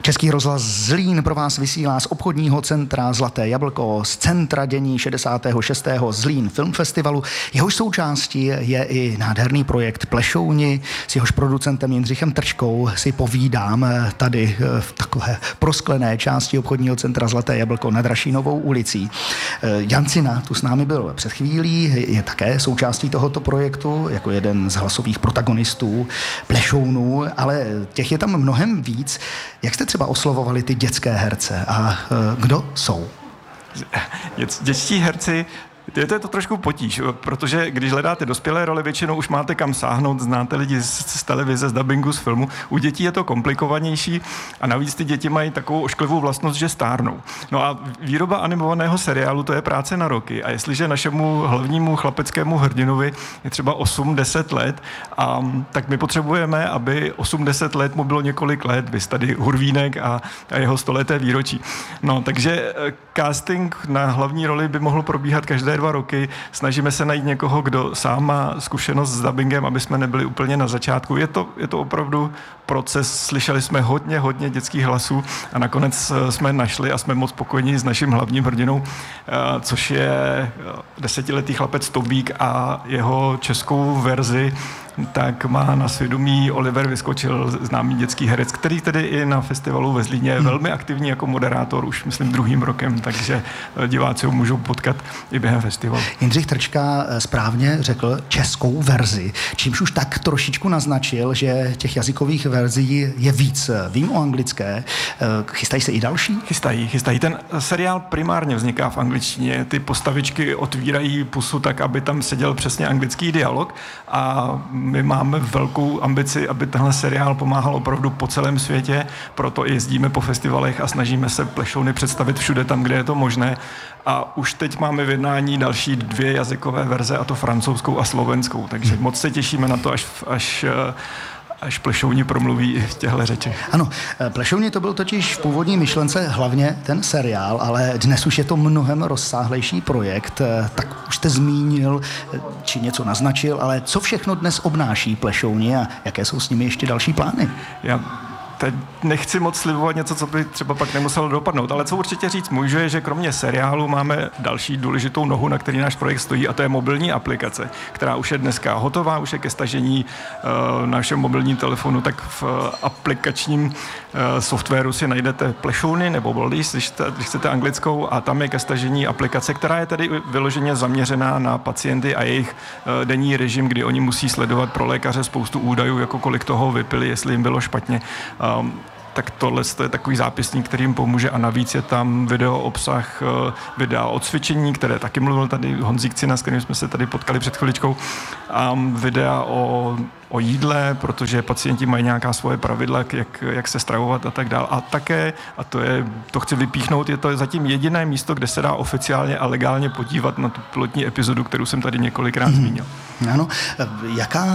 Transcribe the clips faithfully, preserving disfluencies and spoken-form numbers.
Český rozhlas Zlín pro vás vysílá z obchodního centra Zlaté jablko, z centra dění šedesátého šestého Zlín Film Festivalu. Jehož součástí je i nádherný projekt Plešouni. S jehož producentem Jindřichem Trčkou si povídám tady v takové prosklené části obchodního centra Zlaté jablko nad Rašínovou ulicí. Jan Cina tu s námi byl před chvílí, je také součástí tohoto projektu jako jeden z hlasových protagonistů Plešounů, ale těch je tam mnohem víc. Jak jste třeba oslovovali ty dětské herce a kdo jsou? Dětští herci, je to, je to trošku potíž, protože když hledáte dospělé role, většinou už máte kam sáhnout, znáte lidi z, z televize, z dabingu, z filmu. U dětí je to komplikovanější a navíc ty děti mají takovou ošklivou vlastnost, že stárnou. No a výroba animovaného seriálu, to je práce na roky a jestliže našemu hlavnímu chlapeckému hrdinovi je třeba osm deset let, a, tak my potřebujeme, aby osm deset let mu bylo několik let, vys tady Hurvínek a, a jeho stoleté výročí. No, takže casting na hlavní roli by mohl probíhat každé dva roky. Snažíme se najít někoho, kdo sám má zkušenost s dabingem, aby jsme nebyli úplně na začátku. Je to, je to opravdu proces. Slyšeli jsme hodně, hodně dětských hlasů a nakonec jsme našli a jsme moc spokojení s naším hlavním hrdinou, což je desetiletý chlapec Tobík a jeho českou verzi tak má na svědomí Oliver Vyskočil, známý dětský herec, který tedy i na festivalu ve Zlíně je hmm. velmi aktivní jako moderátor, už myslím druhým rokem, takže diváci ho můžou potkat i během festivalu. Jindřich Trčka správně řekl českou verzi, čímž už tak trošičku naznačil, že těch jazykových verzí je víc. Vím o anglické, chystají se i další? Chystají, chystají. Ten seriál primárně vzniká v angličtině, ty postavičky otvírají pusu tak, aby tam seděl přesně anglický dialog a my máme velkou ambici, aby tenhle seriál pomáhal opravdu po celém světě, proto i jezdíme po festivalech a snažíme se Plešouny představit všude tam, kde je to možné. A už teď máme v jednání další dvě jazykové verze, a to francouzskou a slovenskou, takže moc se těšíme na to, až, až až Plešouni promluví v těchto řečech. Ano, Plešouni to byl totiž v původní myšlence hlavně ten seriál, ale dnes už je to mnohem rozsáhlejší projekt. Tak už jste zmínil, či něco naznačil, ale co všechno dnes obnáší Plešouni a jaké jsou s nimi ještě další plány? Já teď nechci moc slibovat něco, co by třeba pak nemuselo dopadnout, ale co určitě říct můžu, je, že kromě seriálu máme další důležitou nohu, na který náš projekt stojí, a to je mobilní aplikace, která už je dneska hotová, už je ke stažení uh, na našem mobilním telefonu, tak v uh, aplikačním uh, softwaru si najdete Plešouny nebo Boldies, když, když chcete anglickou, a tam je ke stažení aplikace, která je tedy vyloženě zaměřená na pacienty a jejich uh, denní režim, kdy oni musí sledovat pro lékaře spoustu údajů, jako kolik toho vypili, jestli jim bylo špatně. Uh, Um, tak tohle je takový zápisník, který jim pomůže, a navíc je tam video obsah, videa o cvičení, které taky mluvil tady Honzík Cina, s kterým jsme se tady potkali před chviličkou, um, videa o, o jídle, protože pacienti mají nějaká svoje pravidla, jak, jak se stravovat a tak dále. A také, a to je, to chci vypíchnout, je to zatím jediné místo, kde se dá oficiálně a legálně podívat na tu pilotní epizodu, kterou jsem tady několikrát hmm. zmínil. Ano, jaká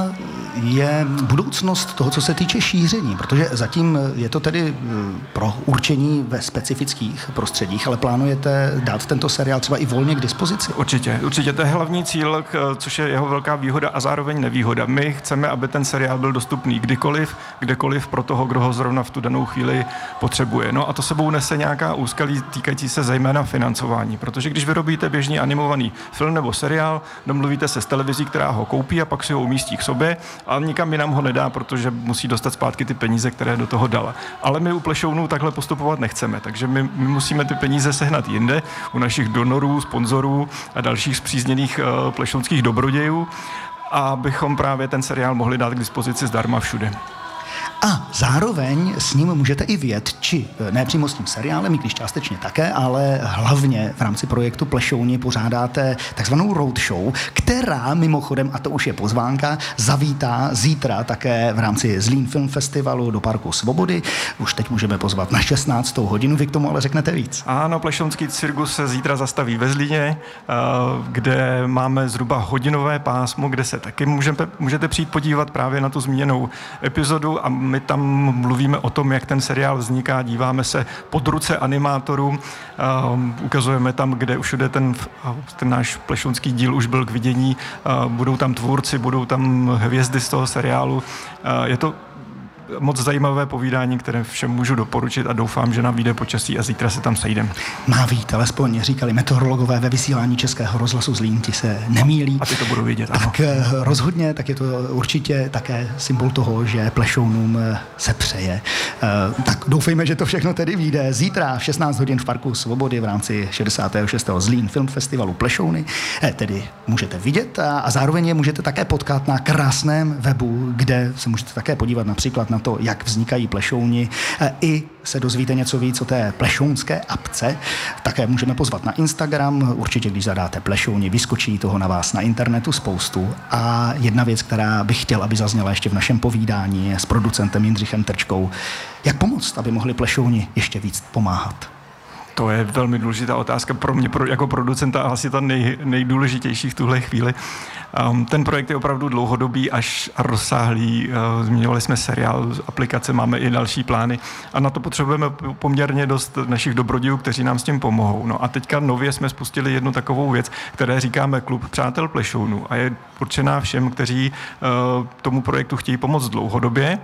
je budoucnost toho, co se týče šíření? Protože zatím je to tedy pro určení ve specifických prostředích, ale plánujete dát tento seriál třeba i volně k dispozici? Určitě, určitě. To je hlavní cíl, což je jeho velká výhoda a zároveň nevýhoda. My chceme, aby ten seriál byl dostupný kdykoliv, kdekoliv pro toho, kdo ho zrovna v tu danou chvíli potřebuje. No a to sebou nese nějaká úskalí týkající se zejména financování, protože když vyrobíte běžný animovaný film nebo seriál, domluvíte se s televizí, která ho koupí a pak si ho umístí k sobě, a nikam jinam ho nedá, protože musí dostat zpátky ty peníze, které do toho dala. Ale my u Plešounů takhle postupovat nechceme, takže my, my musíme ty peníze sehnat jinde, u našich donorů, sponzorů a dalších spřízněných uh, plešounských dobrodějů, abychom právě ten seriál mohli dát k dispozici zdarma všude. A zároveň s ním můžete i vyjet, či ne přímo s tím seriálem, i když částečně také, ale hlavně v rámci projektu Plešouni pořádáte takzvanou roadshow, která mimochodem, a to už je pozvánka, zavítá zítra také v rámci Zlín Film Festivalu do Parku Svobody. Už teď můžeme pozvat na šestnáctou hodinu, vy k tomu ale řeknete víc. Ano, Plešounský cirkus se zítra zastaví ve Zlíně, kde máme zhruba hodinové pásmo, kde se taky můžete, můžete přijít podívat právě na tu zmíněnou epizodu, a my tam mluvíme o tom, jak ten seriál vzniká, díváme se pod ruce animátorů, uh, ukazujeme tam, kde už jde ten, ten náš plešounský díl už byl k vidění, uh, budou tam tvůrci, budou tam hvězdy z toho seriálu. Uh, je to moc zajímavé povídání, které všem můžu doporučit a doufám, že nám vyjde počasí a zítra se tam sejdeme. Má vít, alespoň říkali meteorologové ve vysílání Českého rozhlasu Zlín, ti se nemýlí. A ty to budou vědět, ano. Tak rozhodně, tak je to určitě také symbol toho, že plešounům se přeje. Tak doufejme, že to všechno tedy vyjde. Zítra v šestnáct hodin v Parku Svobody v rámci šedesátého šestého Zlín Film Festivalu Plešouny tedy můžete vidět a, a zároveň je můžete také potkat na krásném webu, kde se můžete také podívat například na to, jak vznikají plešouni, i se dozvíte něco víc o té plešounské apce. Také můžeme pozvat na Instagram, určitě když zadáte plešouni, vyskočí toho na vás na internetu spoustu. A jedna věc, která bych chtěl, aby zazněla ještě v našem povídání s producentem Jindřichem Trčkou, jak pomoct, aby mohli plešouni ještě víc pomáhat? To je velmi důležitá otázka pro mě pro, jako producenta a asi ta nej, nejdůležitější v tuhle chvíli. Um, ten projekt je opravdu dlouhodobý až rozsáhlý. Uh, zmiňovali jsme seriál, aplikace, máme i další plány a na to potřebujeme poměrně dost našich dobrodivů, kteří nám s tím pomohou. No a teďka nově jsme spustili jednu takovou věc, které říkáme Klub přátel plešounů a je určená všem, kteří uh, tomu projektu chtějí pomoct dlouhodobě.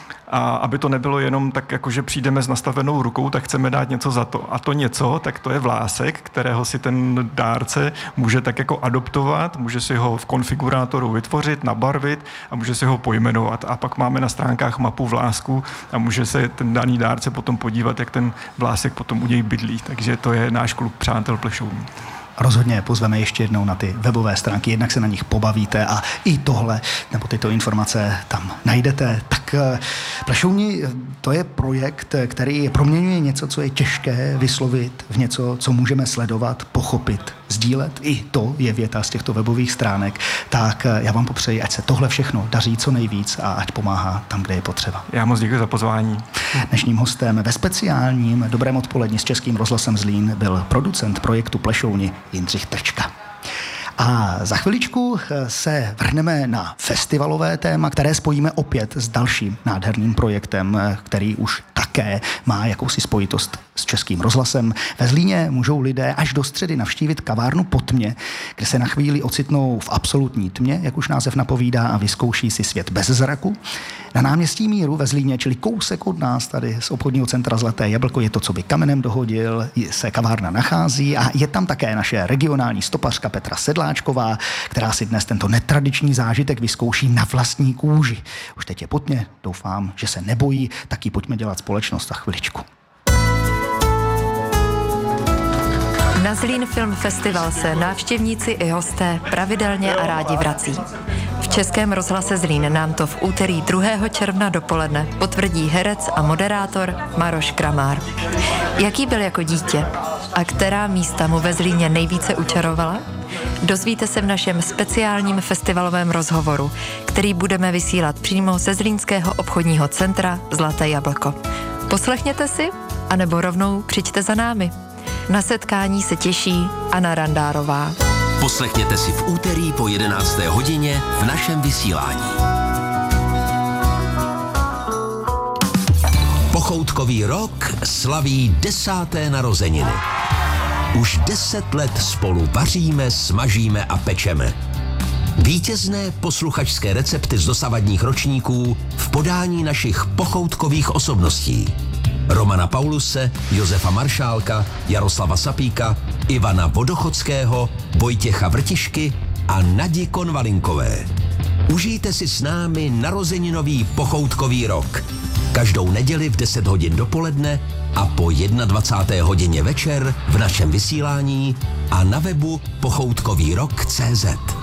A aby to nebylo jenom tak, jako že přijdeme s nastavenou rukou, tak chceme dát něco za to. A to něco, tak to je vlásek, kterého si ten dárce může tak jako adoptovat, může si ho v konfigurátoru vytvořit, nabarvit a může si ho pojmenovat. A pak máme na stránkách mapu vlásku a může se ten daný dárce potom podívat, jak ten vlásek potom u něj bydlí. Takže to je náš klub přátel plešounů. Rozhodně pozveme ještě jednou na ty webové stránky, jednak se na nich pobavíte a i tohle, nebo tyto informace tam najdete. Tak plešouni, to je projekt, který proměňuje něco, co je těžké vyslovit v něco, co můžeme sledovat, pochopit, sdílet. I to je věta z těchto webových stránek. Tak já vám popřeji, ať se tohle všechno daří co nejvíc a ať pomáhá tam, kde je potřeba. Já moc děkuji za pozvání. Dnešním hostem ve speciálním Dobrém odpoledni s Českým rozhlasem Zlín byl producent projektu Plešouni Jindřich Trčka. A za chviličku se vrhneme na festivalové téma, které spojíme opět s dalším nádherným projektem, který už také má jakousi spojitost s Českým rozhlasem. Ve Zlíně můžou lidé až do středy navštívit kavárnu Po tmě, kde se na chvíli ocitnou v absolutní tmě, jak už název napovídá, a vyzkouší si svět bez zraku. Na náměstí Míru ve Zlíně, čili kousek od nás tady z obchodního centra Zlaté jablko, je to, co by kamenem dohodil, se kavárna nachází a je tam také naše regionální stopařka Petra Sedláčková, která si dnes tento netradiční zážitek vyzkouší na vlastní kůži. Už teď je Po tmě, doufám, že se nebojí, taky pojďme dělat společnost za chviličku. Na Zlín Film Festival se návštěvníci i hosté pravidelně a rádi vrací. V Českém rozhlase Zlín nám to v úterý druhého června dopoledne potvrdí herec a moderátor Maroš Kramár. Jaký byl jako dítě a která místa mu ve Zlíně nejvíce učarovala? Dozvíte se v našem speciálním festivalovém rozhovoru, který budeme vysílat přímo ze zlínského obchodního centra Zlaté jablko. Poslechněte si, anebo rovnou přijďte za námi. Na setkání se těší Anna Randárová. Poslechněte si v úterý po jedenácté hodině v našem vysílání. Pochoutkový rok slaví desáté narozeniny. Už deset let spolu vaříme, smažíme a pečeme. Vítězné posluchačské recepty z dosavadních ročníků v podání našich pochoutkových osobností. Romana Pauluse, Josefa Maršálka, Jaroslava Sapíka, Ivana Vodochodského, Vojtěcha Vrtišky a Nadi Konvalinkové. Užijte si s námi narozeninový pochoutkový rok. Každou neděli v deset hodin dopoledne a po dvacáté jedné hodině večer v našem vysílání a na webu pochoutkový rok tečka cé zet.